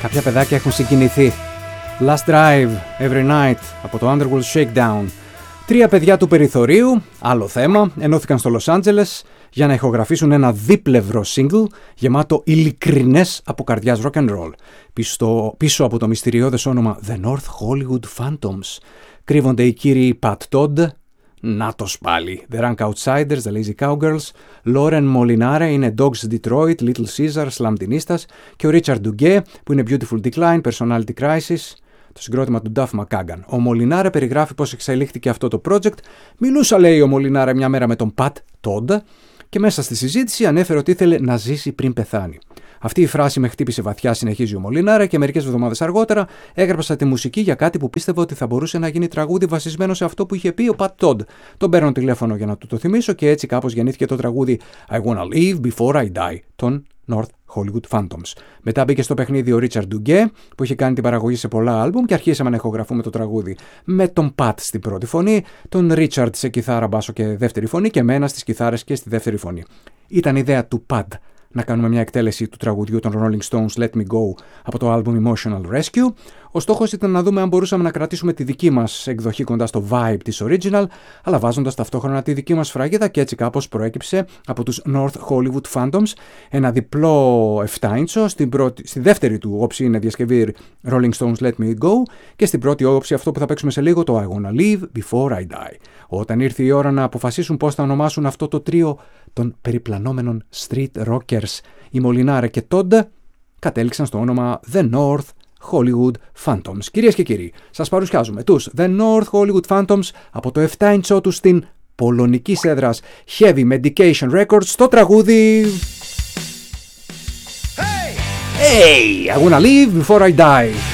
Κάποια παιδάκια έχουν συγκινηθεί. Last Drive, Every Night από το Underworld Shakedown. 3 παιδιά του περιθωρίου, άλλο θέμα, ενώθηκαν στο Λος Άντζελες για να ηχογραφήσουν ένα δίπλευρο single γεμάτο ειλικρινές από καρδιάς rock and roll. Πίσω από το μυστηριώδες όνομα The North Hollywood Phantoms κρύβονται οι κύριοι Pat Todd, νάτος πάλι, The Rank Outsiders, The Lazy Cowgirls, Lauren Molinare είναι Dogs Detroit, Little Caesar, Slamdinistas και ο Richard Duguay που είναι Beautiful Decline, Personality Crisis, το συγκρότημα του Duff McKagan. Ο Molinare περιγράφει πώς εξελίχθηκε αυτό το project. Μιλούσα, λέει ο Molinare, μια μέρα με τον Pat Todd και μέσα στη συζήτηση ανέφερε ότι ήθελε να ζήσει πριν πεθάνει. Αυτή η φράση με χτύπησε βαθιά, συνεχίζει ο Molinare, και μερικές εβδομάδες αργότερα έγραψα τη μουσική για κάτι που πίστευα ότι θα μπορούσε να γίνει τραγούδι βασισμένο σε αυτό που είχε πει ο Pat Todd. Τον παίρνω τηλέφωνο για να του το θυμίσω και έτσι κάπως γεννήθηκε το τραγούδι I Wanna Live Before I Die των North Hollywood Phantoms. Μετά μπήκε στο παιχνίδι ο Richard Duguay που είχε κάνει την παραγωγή σε πολλά άλμπουμ και αρχίσαμε να ηχογραφούμε το τραγούδι με τον Pat στην πρώτη φωνή, τον Richard σε κιθάρα, μπάσο και δεύτερη φωνή και εμένα στις κιθάρες και στη δεύτερη φωνή. Ήταν ιδέα του Pat να κάνουμε μια εκτέλεση του τραγουδιού των Rolling Stones Let Me Go από το album Emotional Rescue. Ο στόχος ήταν να δούμε αν μπορούσαμε να κρατήσουμε τη δική μας εκδοχή κοντά στο vibe της original, αλλά βάζοντας ταυτόχρονα τη δική μας φράγιδα, και έτσι κάπως προέκυψε από τους North Hollywood Phantoms ένα διπλό 7-inch. Στη δεύτερη του όψη είναι διασκευή Rolling Stones Let Me Go και στην πρώτη όψη αυτό που θα παίξουμε σε λίγο, το I Wanna Live Before I Die. Όταν ήρθε η ώρα να αποφασίσουν πώς θα ονομάσουν αυτό το τρίο των περιπλανόμενων street rockers, οι Molinare και Todd κατέληξαν στο όνομα The North Hollywood Phantoms. Κυρίες και κύριοι, σας παρουσιάζουμε τους The North Hollywood Phantoms από το 7-inch τους στην πολωνική έδρας Heavy Medication Records στο τραγούδι Hey! I wanna live before I die.